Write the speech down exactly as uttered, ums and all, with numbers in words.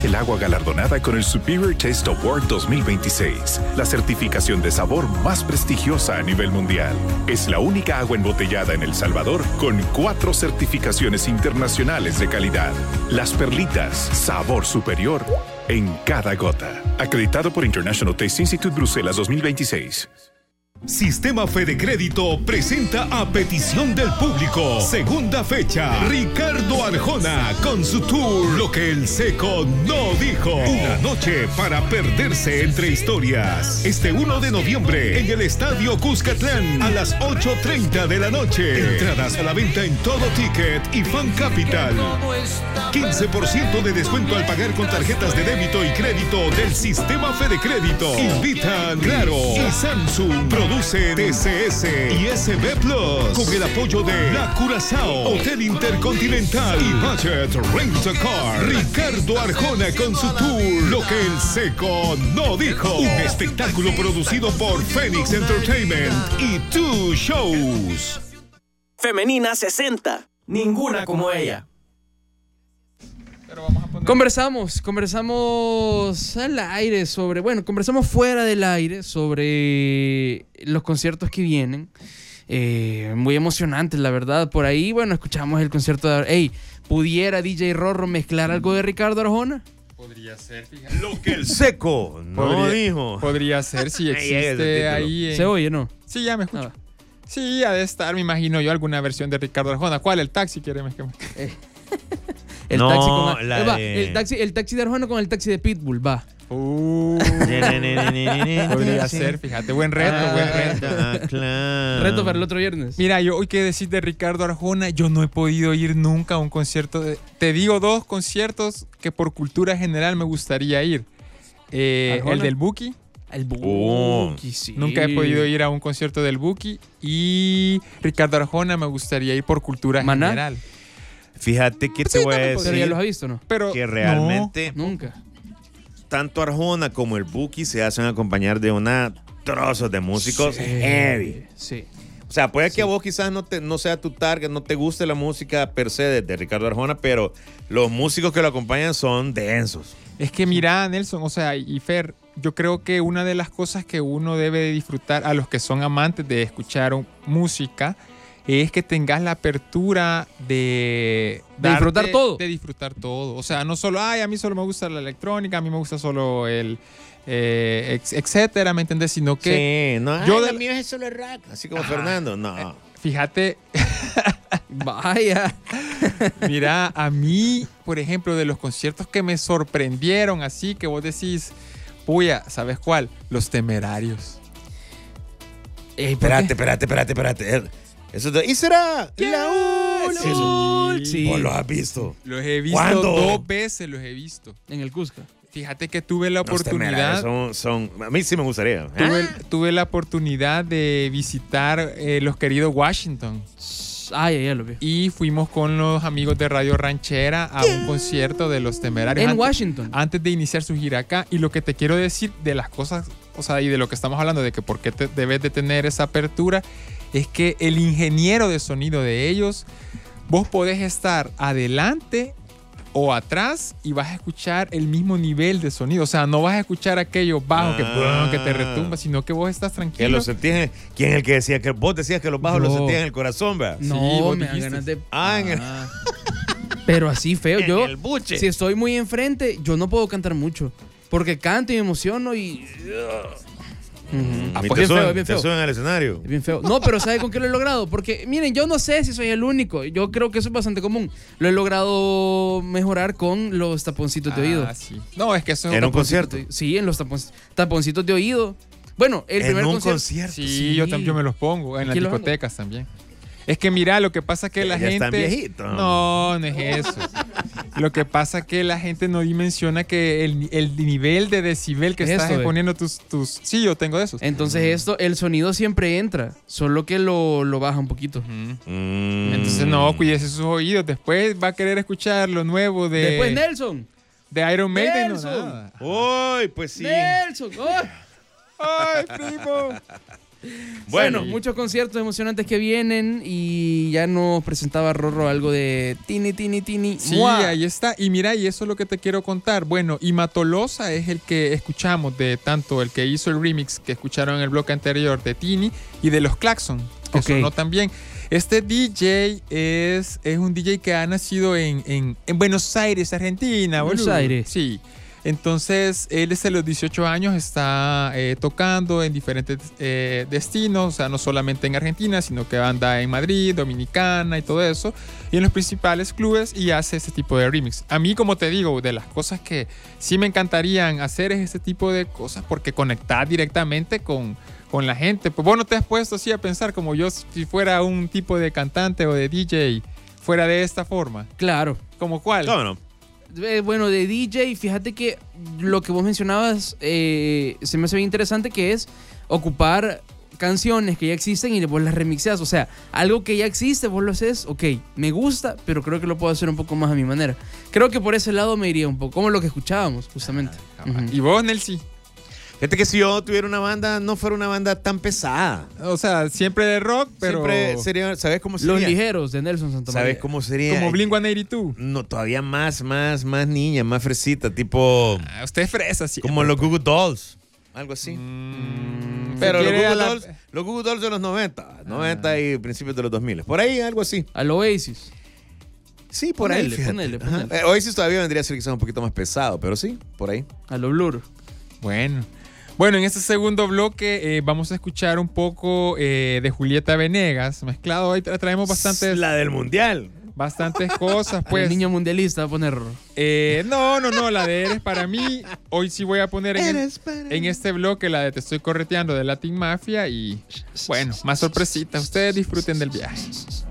El agua galardonada con el Superior Taste Award dos mil veintiséis, la certificación de sabor más prestigiosa a nivel mundial. Es la única agua embotellada en El Salvador con cuatro certificaciones internacionales de calidad. Las Perlitas, sabor superior en cada gota. Acreditado por International Taste Institute Bruselas dos mil veintiséis. Sistema Fede Crédito presenta a petición del público. Segunda fecha, Ricardo Arjona con su tour Lo que el Seco no dijo. Una noche para perderse entre historias. Este uno de noviembre en el Estadio Cuscatlán a las ocho treinta de la noche. Entradas a la venta en Todo Ticket y Fan Capital. quince por ciento de descuento al pagar con tarjetas de débito y crédito del Sistema Fede Crédito. Invitan Claro y Samsung. Produce T C S y S B Plus con el apoyo de La Curazao, Hotel Intercontinental y Budget Rent a Car. Ricardo Arjona con su tour Lo que el Seco no dijo. Un espectáculo producido por Phoenix Entertainment y Two Shows. Femenina sesenta. Ninguna como ella. Pero vamos a poner... Conversamos, conversamos al aire sobre, bueno, conversamos fuera del aire sobre los conciertos que vienen. Eh, muy emocionantes, la verdad. Por ahí, bueno, escuchamos el concierto de... Ey, ¿pudiera D J Rorro mezclar algo de Ricardo Arjona? Podría ser, fíjate. Lo que el Seco no podría, dijo. Podría ser, si existe ahí. En... ¿Se oye, no? Sí, ya me escucho. Ah. Sí, ha de estar, me imagino yo, alguna versión de Ricardo Arjona. ¿Cuál? El taxi, quiere mezclar. Eh. El, no, taxi con, la eh, va, de... el, taxi, el taxi de Arjona con el taxi de Pitbull, va. Uh, podría ser, fíjate, buen reto, ah, buen reto. Ah, claro. Reto para el otro viernes. Mira, yo hoy que decir de Ricardo Arjona, yo no he podido ir nunca a un concierto. De, te digo dos conciertos que por cultura general me gustaría ir. Eh, el del Buki. El Buki, oh. sí. Nunca he podido ir a un concierto del Buki. Y Ricardo Arjona me gustaría ir por cultura ¿Maná? general. Fíjate que pues te sí, voy a no, decir. Pero ya los has visto, ¿no? Pero que realmente no, nunca. Tanto Arjona como el Buki se hacen acompañar de una trozos de músicos sí, heavy. Sí. O sea, puede que sí. a vos quizás no, te, no sea tu target, no te guste la música per se de, de Ricardo Arjona, pero los músicos que lo acompañan son densos. Es que mira, Nelson, o sea, y Fer, yo creo que una de las cosas que uno debe de disfrutar a los que son amantes de escuchar música es que tengas la apertura de, de disfrutar todo. De disfrutar todo. O sea, no solo, ay, a mí solo me gusta la electrónica, a mí me gusta solo el, eh, ex, etcétera, ¿me entendés? Sino que... Sí, no, yo ay, de... la mía es solo el rock, así como ah, Fernando, no. Eh, fíjate... Vaya. Mira, a mí, por ejemplo, de los conciertos que me sorprendieron, así que vos decís, puya, ¿sabes cuál? Los Temerarios. Eh, espérate, espérate, espérate, espérate. Eso de, ¿y será yeah, la última? Sí. ¿Vos los has visto? Los he visto ¿Cuándo? dos veces, los he visto. En el Cusca. Fíjate que tuve la oportunidad. Son, son, a mí sí me gustaría. Tuve, ¿Ah? tuve la oportunidad de visitar eh, los queridos Washington. Ah, ya, ya lo vi. Y fuimos con los amigos de Radio Ranchera a un concierto de los Temerarios. En antes, Washington. Antes de iniciar su gira acá. Y lo que te quiero decir de las cosas, o sea, y de lo que estamos hablando, de que por qué te debes de tener esa apertura, es que el ingeniero de sonido de ellos, vos podés estar adelante o atrás y vas a escuchar el mismo nivel de sonido. O sea, no vas a escuchar aquello bajo ah, que, que te retumba, sino que vos estás tranquilo. Que lo sentís. ¿Quién es el que decía que vos decías que los bajos no. los sentías en el corazón, ¿verdad? No, sí, vos me da dijiste. ganas de... Ah, en el... Pero así feo. en Yo, el buche. si estoy muy enfrente, yo no puedo cantar mucho. Porque canto y me emociono y... Uh-huh. Ah, pues bien te, suben, feo, bien feo. te suben al escenario. Es bien feo. No, pero ¿sabe con qué lo he logrado? Porque, miren, yo no sé si soy el único. Yo creo que eso es bastante común. Lo he logrado mejorar con los taponcitos de ah, oído. Sí. No, es que eso es ¿En un concierto? De, sí, en los tapon, taponcitos de oído. Bueno, el ¿En primer un concierto. concierto? Sí, Sí. Yo, yo me los pongo. En las discotecas también. Es que mira, lo que pasa que ya, la ya gente... están viejitos. No, no es eso. Lo que pasa que la gente no dimensiona que el, el nivel de decibel que es estás esto, poniendo tus, tus... Sí, yo tengo esos. Entonces esto, el sonido siempre entra, solo que lo, lo baja un poquito. Uh-huh. Mm. Entonces no, cuídese sus oídos. Después va a querer escuchar lo nuevo de... Después Nelson. De Iron Maiden. Nelson. No, nada. ¡Uy, pues sí! Nelson. ¡Oh! ¡Ay, primo! Bueno, Bueno, muchos conciertos emocionantes que vienen y ya nos presentaba Rorro algo de Tini, Tini, Tini. Sí, ¡Mua! ahí está. Y mira, y eso es lo que te quiero contar. Bueno, y Matolosa es el que escuchamos de tanto el que hizo el remix que escucharon en el bloque anterior de Tini y de los Claxon, que Ok. sonó también. Este D J es, es un D J que ha nacido en, en, en Buenos Aires, Argentina. Buenos boludo. Aires. Sí. Entonces, él desde los dieciocho años está eh, tocando en diferentes eh, destinos, o sea, no solamente en Argentina, sino que anda en Madrid, Dominicana y todo eso, y en los principales clubes y hace ese tipo de remix. A mí, como te digo, de las cosas que sí me encantarían hacer es este tipo de cosas porque conectar directamente con, con la gente. Pues vos no te has puesto así a pensar como yo si fuera un tipo de cantante o de D J, fuera de esta forma. Claro. ¿Como cuál? ¿cómo no? Eh, bueno, de D J, fíjate que lo que vos mencionabas eh, se me hace bien interesante, que es ocupar canciones que ya existen y vos las remixeas. O sea, algo que ya existe, vos lo haces, ok, me gusta, pero creo que lo puedo hacer un poco más a mi manera. Creo que por ese lado me iría un poco, como lo que escuchábamos, justamente. Ujú. ¿Y vos, Nelsi? Fíjate que si yo tuviera una banda, no fuera una banda tan pesada. O sea, siempre de rock, pero Siempre sería, ¿sabes cómo sería? Los ligeros de Nelson Santamaría. ¿Sabes cómo sería? como Blink ciento ochenta y dos. No, todavía más, más, más niña, más fresita, tipo Ah, usted es fresa, sí. como los Goo Goo Dolls, algo así. Mm, Pero se los quiere Goo a Goo la- Dolls, los Goo Goo Dolls de los noventa, noventa y principios de los dos mil. Por ahí, algo así. Al Oasis. Sí, por Ponele, ahí. fíjate. ponele, Ajá. ponele. Eh, Oasis todavía vendría a ser quizás un poquito más pesado, pero sí, por ahí. A lo Blur. Bueno. Bueno, en este segundo bloque eh, vamos a escuchar un poco eh, de Julieta Venegas mezclado. Hoy tra- traemos bastantes, La del mundial. bastantes cosas, Pues, pues. el niño mundialista va a poner. Eh, no, no, no, la de Eres para mí. Hoy sí voy a poner en, el- Eres para en este bloque la de Te estoy correteando de Latin Mafia y bueno, más sorpresita. Ustedes disfruten del viaje.